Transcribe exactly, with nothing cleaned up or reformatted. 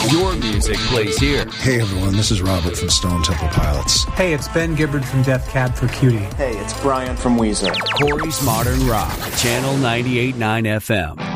Your music plays here. Hey everyone, this is Robert from Stone Temple Pilots. Hey, it's Ben Gibbard from Death Cab for Cutie. Hey, it's Brian from Weezer. Corey's Modern Rock, Channel ninety-eight point nine F M.